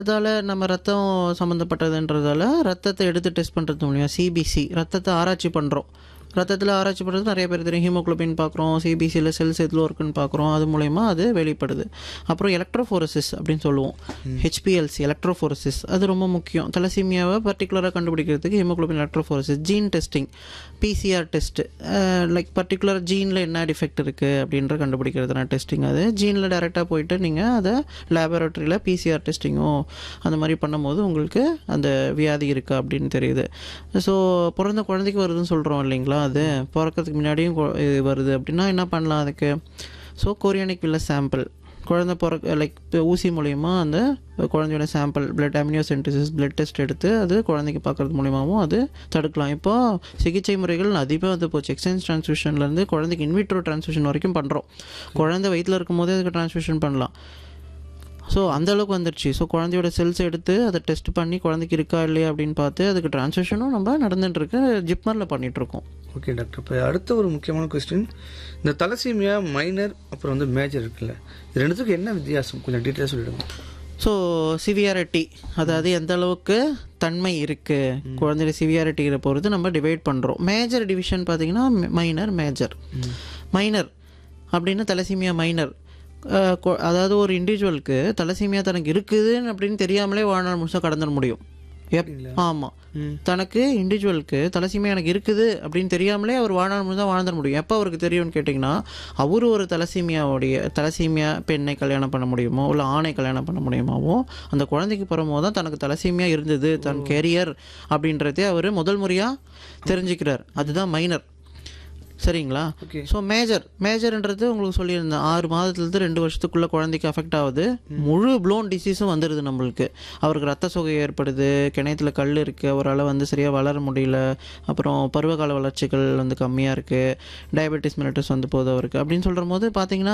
அதால நம்ம ரத்தம் சம்மந்தப்பட்டதுன்றதால ரத்தத்தை எடுத்து டெஸ்ட் பண்ணுறது மூலியம் சிபிசி ரத்தத்தை ஆராய்ச்சி பண்ணுறோம். ரத்தத்தில் ஆராய்ச்சி பண்ணுறது நிறைய பேர் தெரியும். ஹீமோக்ளோபின் பார்க்குறோம், சிபிசியில் செல்ஸ் எதில் இருக்குன்னு பார்க்குறோம். அது மூலயமா அது வெளிப்படுது. அப்புறம் எலக்ட்ரோஃபோரசிஸ் அப்படின்னு சொல்லுவோம். ஹெச்பிஎல்சி எலக்ட்ரோஃபோரசிஸ் அது ரொம்ப முக்கியம். தலசீமியாவை பர்டிகுலராக கண்டுபிடிக்கிறதுக்கு haemoglobin electrophoresis. Gene testing, PCR test, like particular ஜீனில் என்ன டிஃபெக்ட் இருக்குது அப்படின்ற கண்டுபிடிக்கிறதுனா டெஸ்டிங். அது ஜீனில் டைரெக்டாக போயிட்டு நீங்கள் அதை லேபரேட்டரியில் பிசிஆர் டெஸ்டிங்கோ அந்த மாதிரி பண்ணும்போது உங்களுக்கு அந்த வியாதி இருக்கா அப்படின்னு தெரியுது. ஸோ பிறந்த குழந்தைக்கு வருதுன்னு சொல்கிறோம் இல்லைங்களா, அது பிறக்கிறதுக்கு முன்னாடியும் இது வருது அப்படின்னா என்ன பண்ணலாம் அதுக்கு? ஸோ கோரியானிக் வில்லஸ் சாம்பிள் குழந்தை லைக் ஊசி மூலயமா அந்த குழந்தையோட சாம்பிள் பிளட் அமினியோசென்டிசிஸ் பிளட் டெஸ்ட் எடுத்து அது குழந்தைக்கு பார்க்குறது மூலியமாகவும் அது தடுக்கலாம். இப்போ சிகிச்சை முறைகள் அதிகமாக வந்து போச்சு. எக்ஸ்சேஞ்ச் டிரான்ஸ்ஃபியூஷன்லேருந்து குழந்தைக்கு இன்விட்ரோ டிரான்ஸ்ஃபியூஷன் வரைக்கும் பண்ணுறோம். குழந்தை வயிற்றில் இருக்கும் போதே அதுக்கு டிரான்ஸ்ஃபியூஷன் பண்ணலாம். ஸோ அந்தளவுக்கு வந்துடுச்சு. ஸோ குழந்தையோட செல்ஸை எடுத்து அதை டெஸ்ட் பண்ணி குழந்தைக்கு இருக்கா இல்லையா அப்படின்னு பார்த்து அதுக்கு டிரான்ஸ்ஃபியூஷனும் நம்ம நடந்துட்டுருக்கு, ஜிப்மரில் பண்ணிகிட்ருக்கோம். ஓகே டாக்டர், இப்போ அடுத்த ஒரு முக்கியமான கொஸ்டின், இந்த தலசீமியா மைனர் அப்புறம் வந்து மேஜர் இருக்குல்ல, இது ரெண்டுத்துக்கும் என்ன வித்தியாசம் கொஞ்சம் டீட்டெயிலாக சொல்லிவிடுங்க. ஸோ சிவியாரிட்டி, அதாவது எந்த அளவுக்கு தன்மை இருக்குது குழந்தைய சிவியாரிட்டியை பொறுத்து நம்ம டிவைட் பண்ணுறோம். மேஜர் டிவிஷன் பார்த்திங்கன்னா மைனர் மேஜர். மைனர் அப்படின்னா தலசீமியா மைனர், அதாவது ஒரு இண்டிவிஜுவலுக்கு தலசீமியா தனக்கு இருக்குதுன்னு அப்படின்னு தெரியாமலே வாழ்நாள் முழுசாக கடந்துட முடியும். ஆமாம், தனக்கு இண்டிவிஜுவலுக்கு தலசீமியா எனக்கு இருக்குது அப்படின்னு தெரியாமலே அவர் வாழ்நாள் முழுசாக வாழ்ந்துட முடியும். எப்போ அவருக்கு தெரியும்னு கேட்டிங்கன்னா, அவரு ஒரு தலசீமியா பெண்ணை கல்யாணம் பண்ண முடியுமோ இல்லை ஆணை கல்யாணம் பண்ண முடியுமாவோ அந்த குழந்தைக்கு பிறகும்போது தான் தனக்கு தலசீமியா இருந்தது, தன் கேரியர் அப்படின்றதே அவர் முதல் முறையாக தெரிஞ்சுக்கிறார். அதுதான் மைனர். சரிங்களா? ஸோ மேஜர்ன்றது உங்களுக்கு சொல்லியிருந்தேன், 6 மாதத்துலேருந்து 2 வருஷத்துக்குள்ளே குழந்தைக்கு அஃபெக்ட் ஆகுது. முழு ப்ளோன் டிசீஸும் வந்துடுது நம்மளுக்கு. அவருக்கு ரத்த சோகை ஏற்படுது, கிணத்துல கல் இருக்குது, அவரால் வந்து சரியாக வளர முடியல, அப்புறம் பருவகால வளர்ச்சிகள் வந்து கம்மியாக இருக்குது, டயபெட்டிஸ் மெலிட்டஸ் வந்து போகுது அவருக்கு அப்படின்னு சொல்கிற போது பார்த்தீங்கன்னா,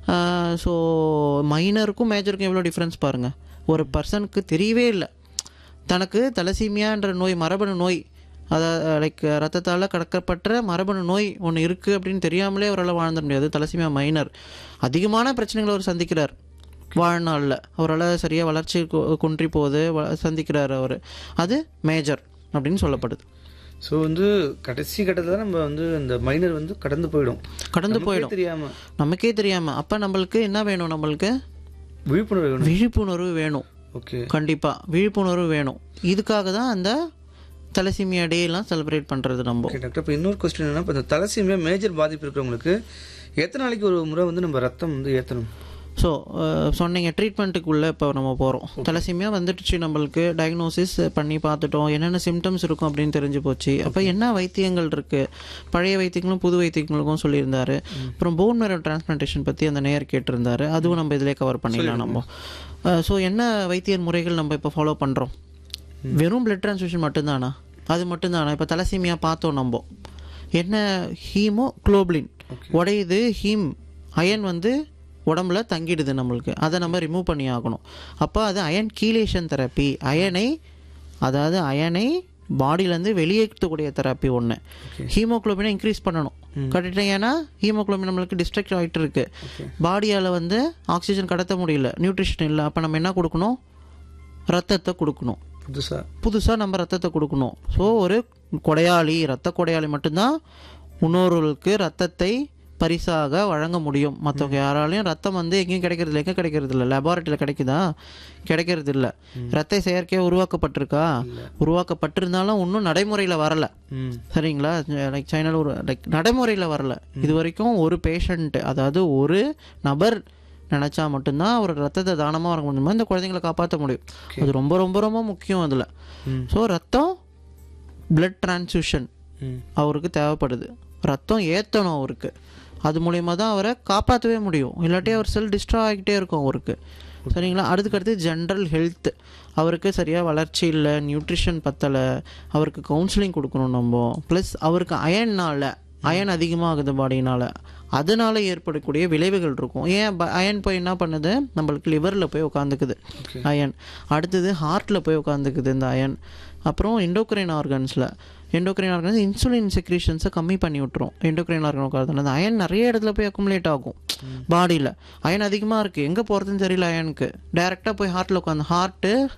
ஸோ மைனருக்கும் மேஜருக்கும் எவ்வளோ டிஃப்ரென்ஸ் பாருங்கள். ஒரு பர்சனுக்கு தெரியவே இல்லை தனக்கு தலசீமியான்ற நோய், மரபணு நோய், அதாவது லைக் ரத்தத்தால் கடக்கப்பட்ட மரபணு நோய் ஒன்று இருக்குது அப்படின்னு தெரியாமலே அவரால் வாழ்ந்துட முடியாது. தலசீமியா மைனர் அதிகமான பிரச்சனைகளை அவர் சந்திக்கிறார் வாழ்நாளில். அவரால் சரியாக வளர்ச்சி குன்றி போகுது, சந்திக்கிறார் அவர். அது மேஜர் அப்படின்னு சொல்லப்படுது. ஸோ வந்து கடைசி கட்டத்தில் தான் நம்ம வந்து இந்த மைனர் வந்து கடந்து போயிடும் தெரியாமல், நமக்கே தெரியாமல். அப்போ நம்மளுக்கு என்ன வேணும்? நம்மளுக்கு விழிப்புணர்வு வேணும். ஓகே, கண்டிப்பாக விழிப்புணர்வு வேணும். இதுக்காக தான் அந்த தலசீமியா டே எல்லாம் செலிப்ரேட் பண்ணுறது நம்ம. ஓகே டாக்டர், இப்போ இன்னொரு கொஸ்டின் என்னன்னா, இப்போ இந்த தலசீமியா மேஜர் பாதிப்பு இருக்கிறவங்களுக்கு எத்தனை நாளைக்கு ஒரு முறை வந்து நம்ம ரத்தம் வந்து ஏற்றணும்? ஸோ சொன்னீங்க ட்ரீட்மெண்ட்டுக்குள்ளே இப்போ நம்ம போகிறோம். தலசீமியா வந்துடுச்சு, நம்மளுக்கு டயக்னோசிஸ் பண்ணி பார்த்துட்டோம், என்னென்ன சிம்டம்ஸ் இருக்கும் அப்படின்னு தெரிஞ்சு போச்சு. அப்போ என்ன வைத்தியங்கள் இருக்குது, பழைய வைத்தியங்களும் புது வைத்தியங்களுக்கும் சொல்லியிருந்தாரு. அப்புறம் போன் மேரோ டிரான்ஸ்பிளான்டேஷன் பற்றி அந்த நேயர் கேட்டிருந்தாரு, அதுவும் நம்ம இதிலே கவர் பண்ணிடலாம் நம்ம. ஸோ என்ன வைத்திய முறைகள் நம்ம இப்போ ஃபாலோ பண்ணுறோம்? வெறும் பிளட் டிரான்ஸ்ஃபியூஷன் மட்டும்தானா? அது மட்டும்தானா? இப்போ தலசீமியா பார்த்தோம் நம்ம, என்ன ஹீமோகுளோபின் உடையுது, அயன் வந்து உடம்புல தங்கிடுது நம்மளுக்கு, அதை நம்ம ரிமூவ் பண்ணி ஆகணும். அப்போ அது அயன் கீலேஷன் தெரப்பி, அயனை பாடியிலேருந்து வெளியேற்றக்கூடிய தெரப்பி ஒன்று. ஹீமோகுளோபினை இன்க்ரீஸ் பண்ணணும் கரெக்டாக. ஏன்னா ஹீமோகுளோபின் நம்மளுக்கு டிஸ்ட்ராக்ட் ஆகிட்டு இருக்கு, பாடியால் வந்து ஆக்சிஜன் கடத்த முடியல, நியூட்ரிஷன் இல்லை. அப்போ நம்ம என்ன கொடுக்கணும்? ரத்தத்தை கொடுக்கணும், புதுசாக நம்ம ரத்தத்தை கொடுக்கணும். ஸோ ஒரு ரத்த கொடையாளி மட்டும்தான் இன்னொருவருக்கு ரத்தத்தை பரிசாக வழங்க முடியும். மற்றவங்க யாராலையும் ரத்தம் வந்து எங்கேயும் கிடைக்கிறது இல்லை. லேபார்ட்டரியில் கிடைக்கிறது இல்லை. ரத்த செயற்கையாக உருவாக்கப்பட்டிருந்தாலும் இன்னும் நடைமுறையில் வரலை. சரிங்களா? லைக் சைனாவில் நடைமுறையில் வரலை இது வரைக்கும். ஒரு பேஷண்ட்டு, அதாவது ஒரு நபர் நினச்சா மட்டும்தான் அவர் ரத்தத்தை தானமாக வர முடியுமா இந்த குழந்தைங்களை காப்பாற்ற முடியும். அது ரொம்ப ரொம்ப ரொம்ப முக்கியம் அதில். ஸோ ரத்தம், பிளட் டிரான்ஸ்ஃபியூஷன் அவருக்கு தேவைப்படுது. ரத்தம் ஏற்றணும் அவருக்கு, அது மூலயமா தான் அவரை காப்பாற்றவே முடியும். இல்லாட்டி அவர் செல் டிஸ்ட்ராய் ஆகிக்கிட்டே இருக்கும் அவருக்கு. சரிங்களா? அடுத்து ஜென்ரல் ஹெல்த், அவருக்கு சரியாக வளர்ச்சி இல்லை, நியூட்ரிஷன் பத்தலை, அவருக்கு கவுன்சிலிங் கொடுக்கணும் நம்ம. ப்ளஸ் அவருக்கு அயன் அதிகமாகுது பாடினால், அதனால் ஏற்படக்கூடிய விளைவுகள் இருக்கும். அயன் போய் என்ன பண்ணுது, நம்மளுக்கு லிவரில் போய் உட்காந்துக்குது அயன். அடுத்தது ஹார்ட்டில் போய் உட்காந்துக்குது இந்த அயன். அப்புறம் எண்டோக்ரைன் ஆர்கன்ஸில் எண்டோக்ரைன் ஆர்கன் இன்சுலின் செக்ரீஷன்ஸை கம்மி பண்ணி விட்டுரும். எண்டோக்ரைன் ஆர்கன் அந்த அயன் நிறைய இடத்துல போய் அக்குமுலேட் ஆகும் பாடியில். அயன் அதிகமாக இருக்குது, எங்கே போகிறதுன்னு தெரியல அயனுக்கு. டைரெக்டாக போய் ஹார்ட்டில் உட்காந்து ஹார்ட்டு